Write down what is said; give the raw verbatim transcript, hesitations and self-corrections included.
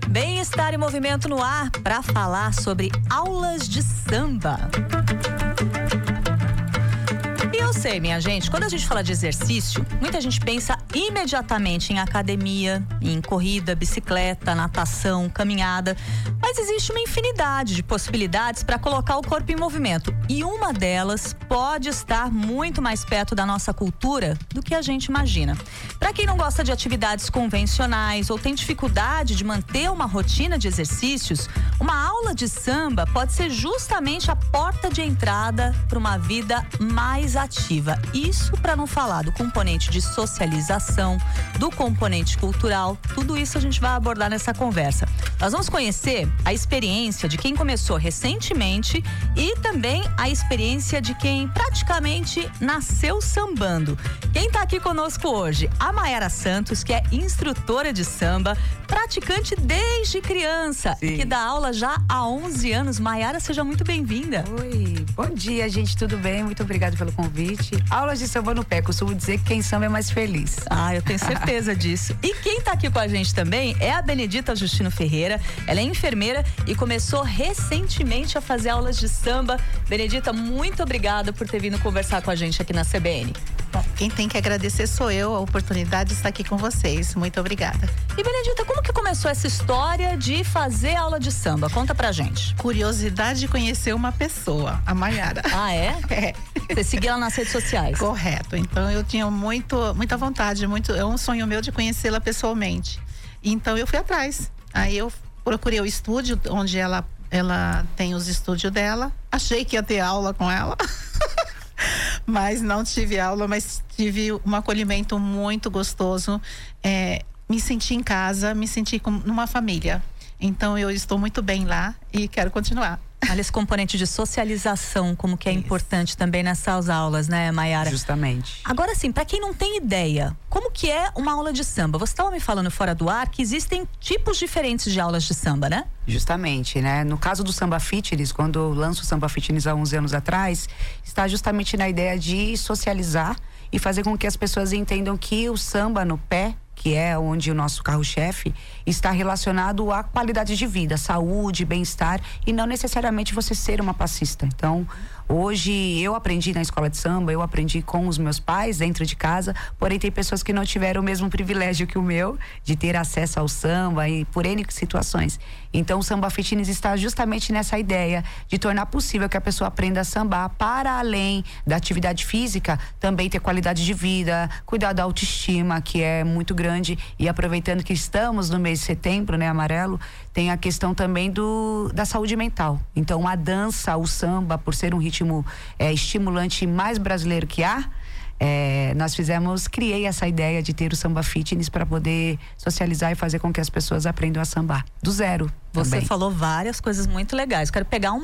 Bem-estar e movimento no ar para falar sobre aulas de samba. E eu sei, minha gente, quando a gente fala de exercício, muita gente pensa imediatamente em academia, em corrida, bicicleta, natação, caminhada. Mas existe uma infinidade de possibilidades para colocar o corpo em movimento. E uma delas pode estar muito mais perto da nossa cultura do que a gente imagina. Para quem não gosta de atividades convencionais ou tem dificuldade de manter uma rotina de exercícios, uma aula de samba pode ser justamente a porta de entrada para uma vida mais ativa. Isso para não falar do componente de socialização, do componente cultural, tudo isso a gente vai abordar nessa conversa. Nós vamos conhecer a experiência de quem começou recentemente e também a experiência de quem praticamente nasceu sambando. Quem tá aqui conosco hoje? A Mayara Santos, que é instrutora de samba, praticante desde criança, Sim. que dá aula já há onze anos. Mayara, seja muito bem-vinda. Oi, bom dia, gente, tudo bem? Muito obrigada pelo convite. Aulas de samba no pé, costumo dizer que quem samba é mais feliz. Ah, eu tenho certeza disso. E quem tá aqui com a gente também é a Benedita Justino Ferreira. Ela é enfermeira e começou recentemente a fazer aulas de samba. Benedita, muito obrigada por ter vindo conversar com a gente aqui na C B N. Bom, quem tem que agradecer sou eu, a oportunidade de estar aqui com vocês. Muito obrigada. E Benedita, como que começou essa história de fazer aula de samba? Conta pra gente. Curiosidade de conhecer uma pessoa, a Mayara. Ah, é? É. Você seguia ela nas redes sociais? Correto. Então eu tinha muito, muita vontade, muito, é um sonho meu de conhecê-la pessoalmente. Então eu fui atrás. Aí eu procurei o estúdio onde ela, ela tem os estúdios dela. Achei que ia ter aula com ela. Mas não tive aula, mas tive um acolhimento muito gostoso. É, me senti em casa, me senti como numa família. Então eu estou muito bem lá e quero continuar. Olha esse componente de socialização, como que é Isso. importante também nessas aulas, né, Mayara? Justamente. Agora sim, para quem não tem ideia, como que é uma aula de samba? Você estava me falando fora do ar que existem tipos diferentes de aulas de samba, né? Justamente, né? No caso do Samba Fitness, quando eu lanço o Samba Fitness há onze anos atrás, está justamente na ideia de socializar e fazer com que as pessoas entendam que o samba no pé, que é onde o nosso carro-chefe, está relacionado à qualidade de vida, saúde, bem-estar e não necessariamente você ser uma passista. Então, hoje eu aprendi na escola de samba, eu aprendi com os meus pais dentro de casa, porém tem pessoas que não tiveram o mesmo privilégio que o meu de ter acesso ao samba e por N situações. Então o Samba Fitness está justamente nessa ideia de tornar possível que a pessoa aprenda a sambar para além da atividade física, também ter qualidade de vida, cuidar da autoestima, que é muito grande, e aproveitando que estamos no mês de setembro, né, amarelo, tem a questão também do, da saúde mental. Então a dança, o samba, por ser um ritmo é, estimulante mais brasileiro que há, É, nós fizemos, criei essa ideia de ter o Samba Fitness para poder socializar e fazer com que as pessoas aprendam a sambar do zero. Você também. falou várias coisas muito legais. Quero pegar uma